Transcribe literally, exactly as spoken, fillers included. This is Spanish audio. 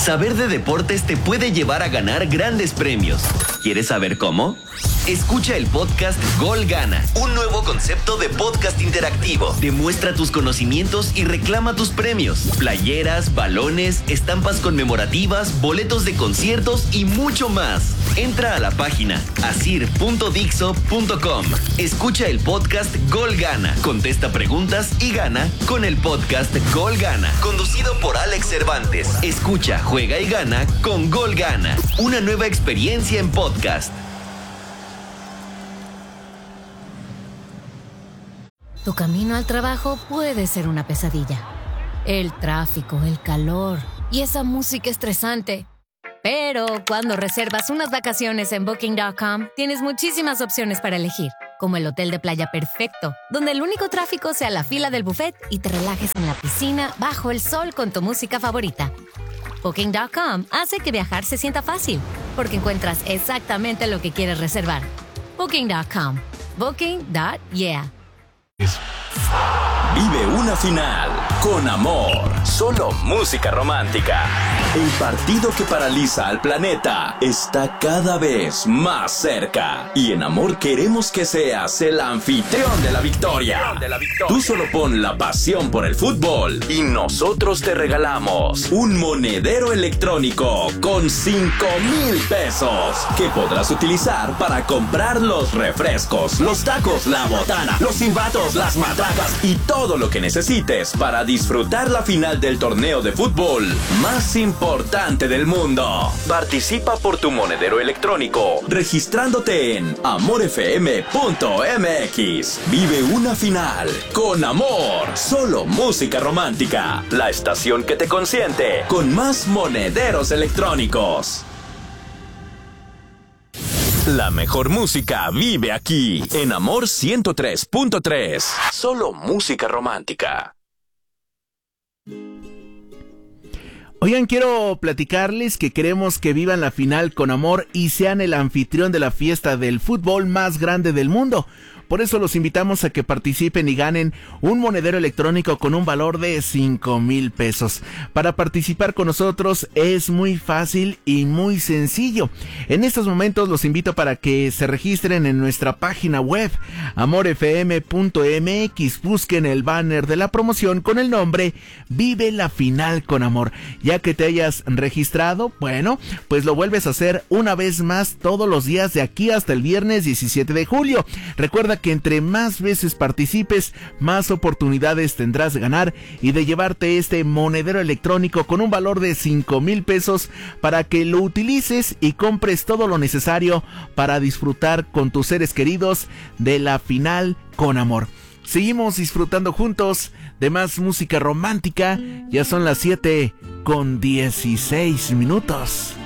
Saber de deportes te puede llevar a ganar grandes premios. ¿Quieres saber cómo? Escucha el podcast Gol Gana, un nuevo concepto de podcast interactivo. Demuestra tus conocimientos y reclama tus premios. Playeras, balones, estampas conmemorativas, boletos de conciertos y mucho más. Entra a la página asir punto dixo punto com. Escucha el podcast Gol Gana. Contesta preguntas y gana con el podcast Gol Gana. Conducido por Alex Cervantes. Escucha, juega y gana con Gol Gana. Una nueva experiencia en podcast. Tu camino al trabajo puede ser una pesadilla. El tráfico, el calor y esa música estresante. Pero cuando reservas unas vacaciones en Booking punto com, tienes muchísimas opciones para elegir, como el hotel de playa perfecto, donde el único tráfico sea la fila del buffet y te relajes en la piscina bajo el sol con tu música favorita. Booking punto com hace que viajar se sienta fácil, porque encuentras exactamente lo que quieres reservar. Booking punto com. Booking punto yeah. Vive una final con amor. Solo música romántica. El partido que paraliza al planeta está cada vez más cerca. Y en Amor queremos que seas el anfitrión de la victoria. Tú solo pon la pasión por el fútbol y nosotros te regalamos un monedero electrónico con cinco mil pesos que podrás utilizar para comprar los refrescos, los tacos, la botana, los silbatos, las matracas y todo lo que necesites para disfrutar la final del torneo de fútbol más importante del mundo. Participa por tu monedero electrónico registrándote en amor f m punto m x. Vive una final con amor. Solo música romántica. La estación que te consiente con más monederos electrónicos. La mejor música vive aquí, en Amor ciento tres punto tres. Solo música romántica. Oigan, quiero platicarles que queremos que vivan la final con amor y sean el anfitrión de la fiesta del fútbol más grande del mundo. Por eso los invitamos a que participen y ganen un monedero electrónico con un valor de cinco mil pesos. Para participar con nosotros es muy fácil y muy sencillo. En estos momentos los invito para que se registren en nuestra página web amor f m punto m x. Busquen el banner de la promoción con el nombre Vive la Final con Amor. Ya que te hayas registrado, bueno, pues lo vuelves a hacer una vez más todos los días de aquí hasta el viernes diecisiete de julio. Recuerda que entre más veces participes, más oportunidades tendrás de ganar y de llevarte este monedero electrónico con un valor de cinco mil pesos para que lo utilices y compres todo lo necesario para disfrutar con tus seres queridos de la final con amor. Seguimos disfrutando juntos de más música romántica. Ya son las siete con dieciséis minutos.